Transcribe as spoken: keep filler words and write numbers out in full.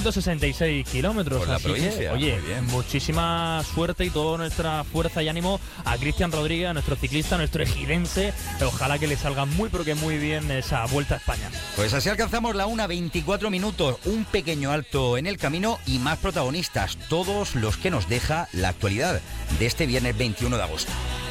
ciento sesenta y seis kilómetros. Por la así provincia, que, oye, muy bien. muchísima suerte y toda nuestra fuerza y ánimo a Cristian Rodríguez, a nuestro ciclista, a nuestro ejidense. Ojalá que le salga muy, pero que muy bien esa Vuelta a España. Pues así alcanzamos la una veinticuatro minutos, un pequeño alto en el camino y más protagonistas, todos los que nos deja la actualidad de este viernes veintiuno de agosto.